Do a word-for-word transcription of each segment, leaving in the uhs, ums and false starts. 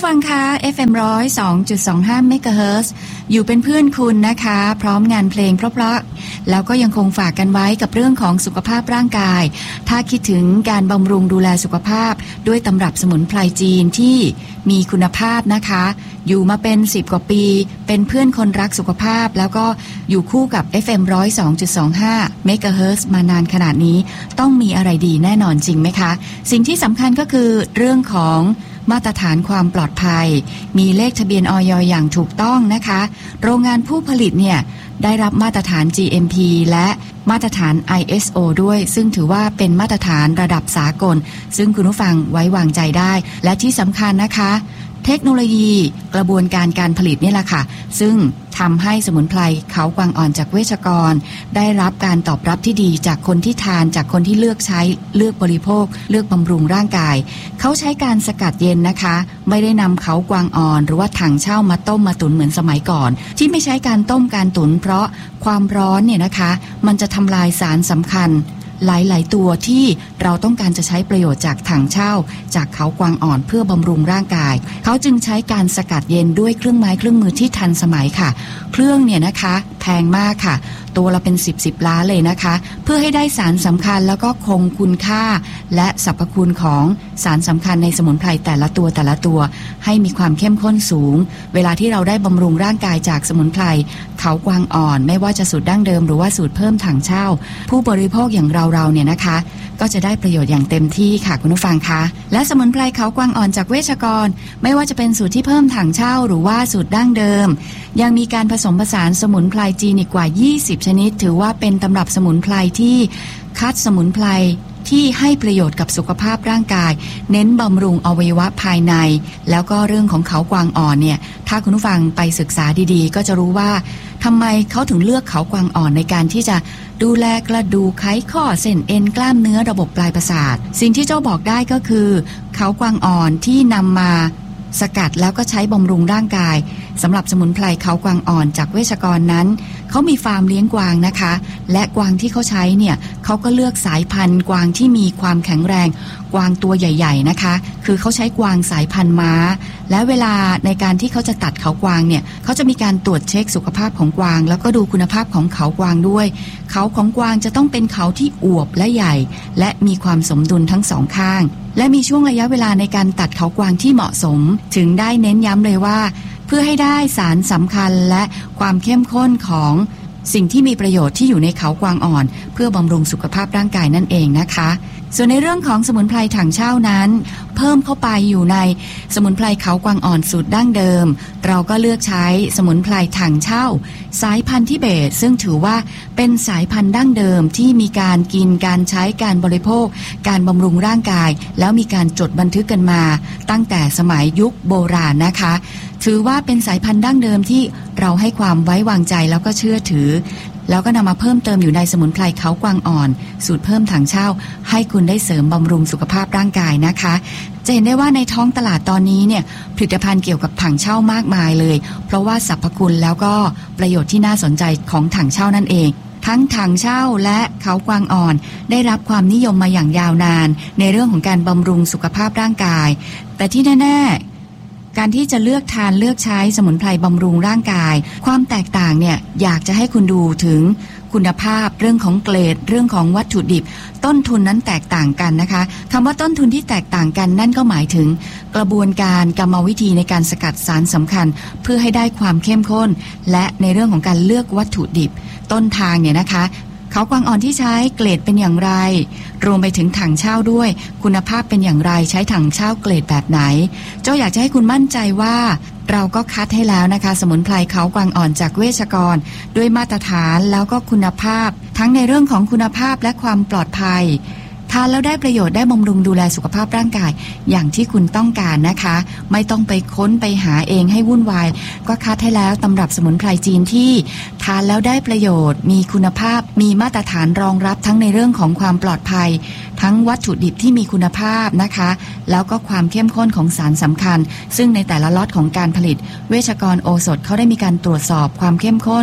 ฟังคะ เอฟ เอ็ม หนึ่งศูนย์สองจุดสองห้า เมกะเฮิรตซ์อยู่เป็นเพื่อนคุณนะคะพร้อมงานเพลงเพราะๆแล้วก็ยังคงฝากกันไว้กับเรื่องของสุขภาพร่างกายถ้าคิดถึงการบำรุงดูแลสุขภาพด้วยตำรับสมุนไพรจีนที่มีคุณภาพนะคะอยู่มาเป็นสิบกว่าปีเป็นเพื่อนคนรักสุขภาพแล้วก็อยู่คู่กับ เอฟ เอ็ม หนึ่งศูนย์สองจุดสองห้า เมกะเฮิรตซ์มานานขนาดนี้ต้องมีอะไรดีแน่นอนจริงไหมคะสิ่งที่สำคัญก็คือเรื่องของมาตรฐานความปลอดภัยมีเลขทะเบียนอย.อย่างถูกต้องนะคะโรงงานผู้ผลิตเนี่ยได้รับมาตรฐาน จี เอ็ม พี และมาตรฐาน ไอ เอส โอ ด้วยซึ่งถือว่าเป็นมาตรฐานระดับสากลซึ่งคุณผู้ฟังไว้วางใจได้และที่สำคัญนะคะเทคโนโลยีกระบวนการการผลิตนี่แหละค่ะซึ่งทำให้สมุนไพรเขากวางอ่อนจากเวชกรได้รับการตอบรับที่ดีจากคนที่ทานจากคนที่เลือกใช้เลือกบริโภคเลือกบำรุงร่างกายเขาใช้การสกัดเย็นนะคะไม่ได้นำเขากวางอ่อนหรือว่าถังเช่ามาต้มมาตุ๋นเหมือนสมัยก่อนที่ไม่ใช้การต้มการตุ๋นเพราะความร้อนเนี่ยนะคะมันจะทำลายสารสำคัญหลายๆตัวที่เราต้องการจะใช้ประโยชน์จากถังเช่าจากเขากวางอ่อนเพื่อบำรุงร่างกายเขาจึงใช้การสกัดเย็นด้วยเครื่องไม้เครื่องมือที่ทันสมัยค่ะเครื่องเนี่ยนะคะแพงมากค่ะตัวละเป็นสิบสิบล้านเลยนะคะเพื่อให้ได้สารสำคัญแล้วก็คงคุณค่าและสรรพคุณของสารสำคัญในสมุนไพรแต่ละตัวแต่ละตัวให้มีความเข้มข้นสูงเวลาที่เราได้บำรุงร่างกายจากสมุนไพรเขากวางอ่อนไม่ว่าจะสูตรดั้งเดิมหรือว่าสูตรเพิ่มถังเช่าผู้บริโภคอย่างเราเราเนี่ยนะคะก็จะได้ประโยชน์อย่างเต็มที่ค่ะคุณผู้ฟังคะและสมุนไพรเขากวางอ่อนจากเวชกรไม่ว่าจะเป็นสูตรที่เพิ่มถังเช่าหรือว่าสูตรดั้งเดิมยังมีการผสมผสานสมุนไพรจีนอีกกว่ายี่สิบชนิดถือว่าเป็นตำรับสมุนไพรที่คัดสมุนไพรที่ให้ประโยชน์กับสุขภาพร่างกายเน้นบำรุงอวัยวะภายในแล้วก็เรื่องของเขากวางอ่อนเนี่ยถ้าคุณผู้ฟังไปศึกษาดีๆก็จะรู้ว่าทำไมเขาถึงเลือกเขากวางอ่อนในการที่จะดูแลกระดูกไขข้อเส้นเอ็นกล้ามเนื้อระบบปลายประสาทสิ่งที่เจ้าบอกได้ก็คือเขากวางอ่อนที่นำมาสกัดแล้วก็ใช้บำรุงร่างกายสำหรับสมุนไพรเขากวางอ่อนจากเวชกรนั้นเขามีฟาร์มเลี้ยงกวางนะคะและกวางที่เขาใช้เนี่ยเขาก็เลือกสายพันธุ์กวางที่มีความแข็งแรงกวางตัวใหญ่ๆนะคะคือเขาใช้กวางสายพันธุ์ม้าและเวลาในการที่เขาจะตัดเขากวางเนี่ยเขาจะมีการตรวจเช็คสุขภาพของกวางแล้วก็ดูคุณภาพของเขากวางด้วยเขาของกวางจะต้องเป็นเขาที่อวบและใหญ่และมีความสมดุลทั้งสองข้างและมีช่วงระยะเวลาในการตัดเขากวางที่เหมาะสมถึงได้เน้นย้ำเลยว่าเพื่อให้ได้สารสำคัญและความเข้มข้นของสิ่งที่มีประโยชน์ที่อยู่ในเขากวางอ่อนเพื่อบำรุงสุขภาพร่างกายนั่นเองนะคะส่วนในเรื่องของสมุนไพรถังเช่านั้นเพิ่มเข้าไปอยู่ในสมุนไพรเขากวางอ่อนสูตรดั้งเดิมเราก็เลือกใช้สมุนไพรถังเช่าสายพันธุ์ทิเบตซึ่งถือว่าเป็นสายพันธุ์ดั้งเดิมที่มีการกินการใช้การบริโภคการบำรุงร่างกายแล้วมีการจดบันทึกกันมาตั้งแต่สมัยยุคโบราณนะคะถือว่าเป็นสายพันธุ์ดั้งเดิมที่เราให้ความไว้วางใจแล้วก็เชื่อถือแล้วก็นำมาเพิ่มเติมอยู่ในสมุนไพรเขากวางอ่อนสูตรเพิ่มถังเช่าให้คุณได้เสริมบำรุงสุขภาพร่างกายนะคะจะเห็นได้ว่าในท้องตลาดตอนนี้เนี่ยผลิตภัณฑ์เกี่ยวกับถังเช่ามากมายเลยเพราะว่าสรรพคุณแล้วก็ประโยชน์ที่น่าสนใจของถังเช่านั่นเองทั้งถังเช่าและเขากวางอ่อนได้รับความนิยมมาอย่างยาวนานในเรื่องของการบำรุงสุขภาพร่างกายแต่ที่แน่ๆการที่จะเลือกทานเลือกใช้สมุนไพรบำรุงร่างกายความแตกต่างเนี่ยอยากจะให้คุณดูถึงคุณภาพเรื่องของเกรดเรื่องของวัตถุดิบต้นทุนนั้นแตกต่างกันนะคะคำว่าต้นทุนที่แตกต่างกันนั่นก็หมายถึงกระบวนการกรรมวิธีในการสกัดสารสำคัญเพื่อให้ได้ความเข้มข้นและในเรื่องของการเลือกวัตถุดิบต้นทางเนี่ยนะคะเขากวางอ่อนที่ใช้เกรดเป็นอย่างไรรวมไปถึงถังเช่าด้วยคุณภาพเป็นอย่างไรใช้ถังเช่าเกรดแบบไหนเจ้าอยากจะให้คุณมั่นใจว่าเราก็คัดให้แล้วนะคะสมุนไพรเขากวางอ่อนจากเวชกรด้วยมาตรฐานแล้วก็คุณภาพทั้งในเรื่องของคุณภาพและความปลอดภัยทานแล้วได้ประโยชน์ได้บำรุงดูแลสุขภาพร่างกายอย่างที่คุณต้องการนะคะไม่ต้องไปค้นไปหาเองให้วุ่นวายก็คัดให้แล้วตำรับสมุนไพรจีนที่ทานแล้วได้ประโยชน์มีคุณภาพมีมาตรฐานรองรับทั้งในเรื่องของความปลอดภัยทั้งวัตถุดิบที่มีคุณภาพนะคะแล้วก็ความเข้มข้นของสารสำคัญซึ่งในแต่ละล็อตของการผลิตเวชกรโอสถเขาได้มีการตรวจสอบความเข้มข้นข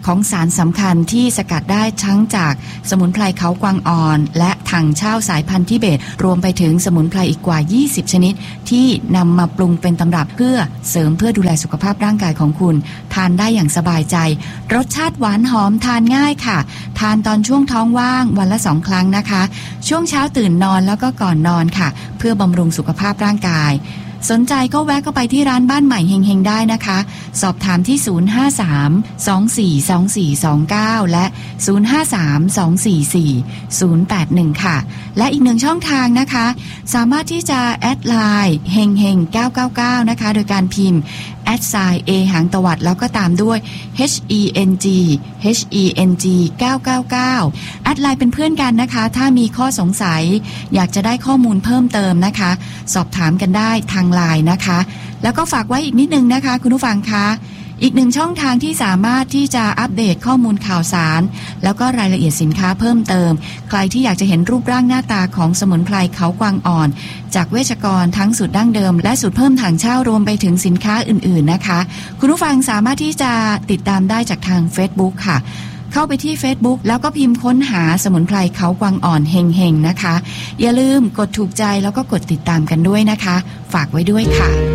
ของสารสำคัญที่สกัดได้ทั้งจากสมุนไพรเขากวางอ่อนและถังเช่าสายพันธุ์ทิเบตรวมไปถึงสมุนไพรอีกกว่ายี่สิบชนิดที่นำมาปรุงเป็นตำรับเพื่อเสริมเพื่อดูแลสุขภาพร่างกายของคุณทานได้อย่างสบายใจรสชาติหวานหอมทานง่ายค่ะทานตอนช่วงท้องว่างวันละสองครั้งนะคะช่วงเช้าตื่นนอนแล้วก็ก่อนนอนค่ะเพื่อบำรุงสุขภาพร่างกายสนใจก็แวะเข้าไปที่ร้านบ้านใหม่เฮงๆได้นะคะสอบถามที่ศูนย์ ห้า สาม สอง สี่ สอง สี่ สอง เก้าและศูนย์ ห้า สาม สอง สี่ สี่ ศูนย์ แปด หนึ่งค่ะและอีกหนึ่งช่องทางนะคะสามารถที่จะแอดไลน์เฮงเฮงเก้าเก้าเก้านะคะโดยการพิมพ์แอดไซน์ A หางตวัดแล้วก็ตามด้วย H E N G H E N G เก้าเก้าเก้าแอดไลน์เป็นเพื่อนกันนะคะถ้ามีข้อสงสัยอยากจะได้ข้อมูลเพิ่มเติมนะคะสอบถามกันได้ทางไลน์นะคะแล้วก็ฝากไว้อีกนิดนึงนะคะคุณผู้ฟังคะอีกหนึ่งช่องทางที่สามารถที่จะอัปเดตข้อมูลข่าวสารแล้วก็รายละเอียดสินค้าเพิ่มเติมใครที่อยากจะเห็นรูปร่างหน้าตาของสมุนไพรเขากวางอ่อนจากเวชกรทั้งสูตรดั้งเดิมและสูตรเพิ่มถังเช่ารวมไปถึงสินค้าอื่นๆนะคะคุณผู้ฟังสามารถที่จะติดตามได้จากทาง Facebook ค่ะเข้าไปที่ Facebook แล้วก็พิมพ์ค้นหาสมุนไพรเขากวางอ่อนเฮงๆนะคะอย่าลืมกดถูกใจแล้วก็กดติดตามกันด้วยนะคะฝากไว้ด้วยค่ะ